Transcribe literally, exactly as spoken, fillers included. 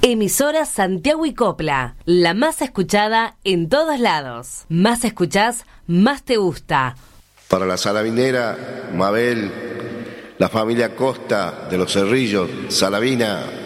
Emisora Santiago y Copla, la más escuchada en todos lados. Más escuchás, más te gusta. Para la Salabinera, Mabel, la familia Costa de los Cerrillos, Salavina.